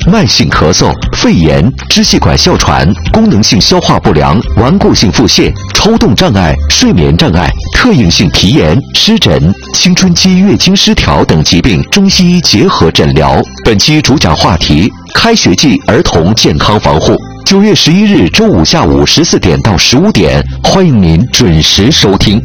慢性咳嗽、肺炎、支气管哮喘、功能性消化不良、顽固性腹泻、抽动障碍、睡眠障碍、特应性皮炎、湿疹、青春期月经失调等疾病中西医结合诊疗。本期主讲话题：开学季儿童健康防护。9月11日周五下午14点到15点，欢迎您准时收听。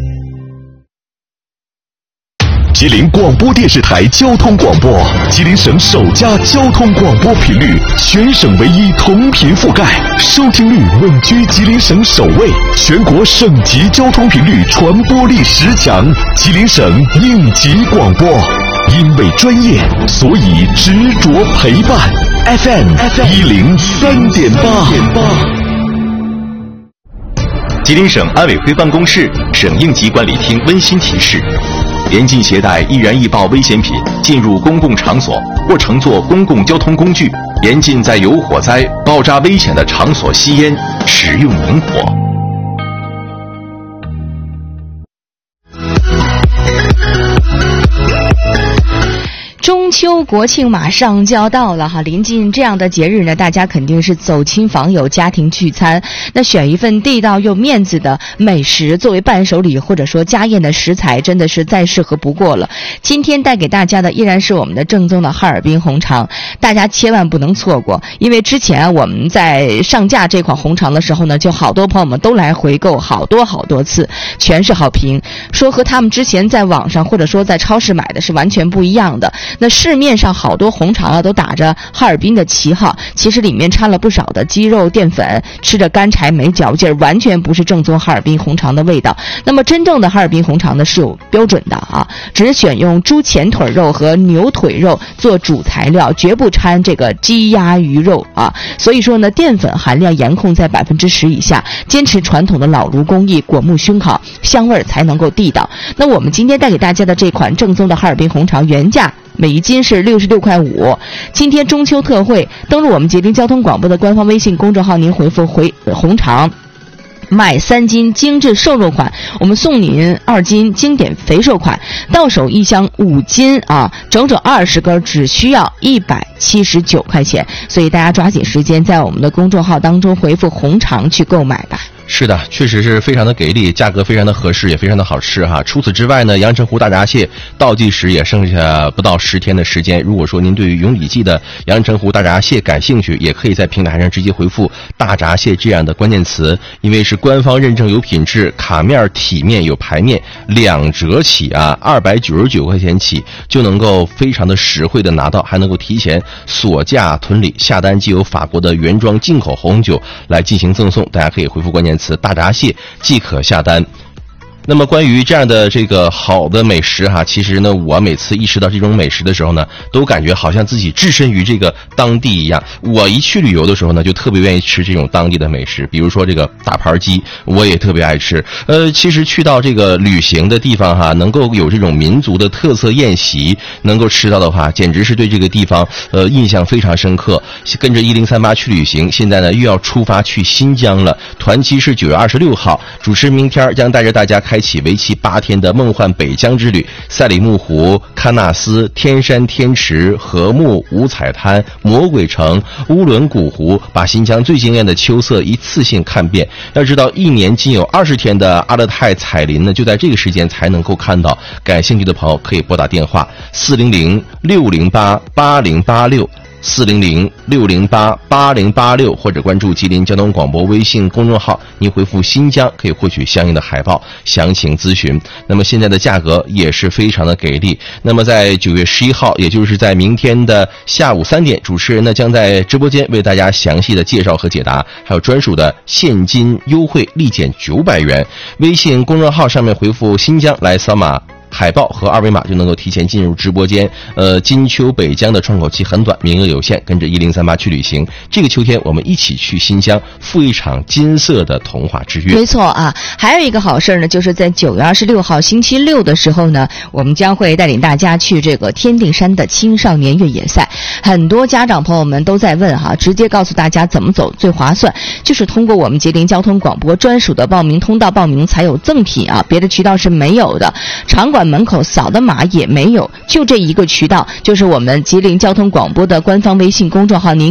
吉林广播电视台交通广播，吉林省首家交通广播频率，全省唯一同频覆盖，收听率稳居吉林省首位，全国省级交通频率传播力10强，吉林省应急广播。因为专业，所以执着陪伴。FM 103.8。 吉林省安委会办公室、省应急管理厅温馨提示：严禁携带易燃易爆危险品进入公共场所或乘坐公共交通工具，严禁在有火灾、爆炸危险的场所吸烟、使用明火。 中秋国庆马上就要到了哈，临近这样的节日呢，大家肯定是走亲访友、家庭聚餐。那选一份地道又面子的美食作为伴手礼或者说家宴的食材，真的是再适合不过了。今天带给大家的依然是我们的正宗的哈尔滨红肠，大家千万不能错过。因为之前我们在上架这款红肠的时候呢，就好多朋友们都来回购好多次，全是好评，说和他们之前在网上或者说在超市买的是完全不一样的。那市面上好多红肠啊都打着哈尔滨的旗号，其实里面掺了不少的鸡肉淀粉，吃着干柴没嚼劲儿，完全不是正宗哈尔滨红肠的味道。那么真正的哈尔滨红肠呢是有标准的啊，只选用猪前腿肉和牛腿肉做主材料，绝不掺这个鸡鸭鱼肉啊。所以说呢，淀粉含量严控在10%以下，坚持传统的老炉工艺，果木熏烤，香味才能够地道。那我们今天带给大家的这款正宗的哈尔滨红肠，原价每一斤是66.5块。今天中秋特惠，登录我们吉林交通广播的官方微信公众号，您回复红肠，买3斤精致瘦肉款，我们送您2斤经典肥瘦款，到手1箱5斤啊，整整20根，只需要179块钱。所以大家抓紧时间在我们的公众号当中回复红肠去购买吧。 是的，确实是非常的给力，价格非常的合适，也非常的好吃哈。除此之外呢，阳澄湖大闸蟹倒计时也剩下不到10天的时间。如果说您对于永礼记的阳澄湖大闸蟹感兴趣，也可以在平台上直接回复大闸蟹这样的关键词，因为是官方认证有品质，卡面、体面有排面，2折起啊，299块钱起就能够非常的实惠的拿到，还能够提前锁价囤礼，下单即有法国的原装进口红酒来进行赠送。大家可以回复关键词大闸蟹即可下单。那么关于这样的这个好的美食哈，其实呢，我每次一吃到这种美食的时候呢，都感觉好像自己置身于这个当地一样。我一去旅游的时候呢，就特别愿意吃这种当地的美食，比如说这个大盘鸡，我也特别爱吃。其实去到这个旅行的地方哈，能够有这种民族的特色宴席能够吃到的话，简直是对这个地方印象非常深刻。跟着1038去旅行，现在呢又要出发去新疆了，团期是9月26号，主持人明天将带着大家开启为期8天的梦幻北疆之旅，赛里木湖、喀纳斯、天山天池、禾木、五彩滩、魔鬼城、乌伦古湖，把新疆最惊艳的秋色一次性看遍。要知道1年仅有20天的阿勒泰彩林呢，就在这个时间才能够看到。感兴趣的朋友可以拨打电话400-608-8086 400-608-8086，或者关注吉林交通广播微信公众号，您回复新疆可以获取相应的海报详情咨询。那么现在的价格也是非常的给力。那么在9月11号，也就是在明天的下午3点，主持人呢将在直播间为大家详细的介绍和解答，还有专属的现金优惠立减900元。微信公众号上面回复新疆来扫码海报和2维码就能够提前进入直播间。金秋北疆的窗口期很短，名额有限，跟着1038去旅行。这个秋天我们一起去新疆，赴一场金色的童话之约。 没错啊，还有一个好事呢，就是在9月26号星期六的时候呢，我们将会带领大家去这个天定山的青少年越野赛。很多家长朋友们都在问哈，直接告诉大家怎么走最划算，就是通过我们吉林交通广播专属的报名通道报名才有赠品啊，别的渠道是没有的。场馆门口扫的码也没有，就这一个渠道，就是我们吉林交通广播的官方微信公众号，您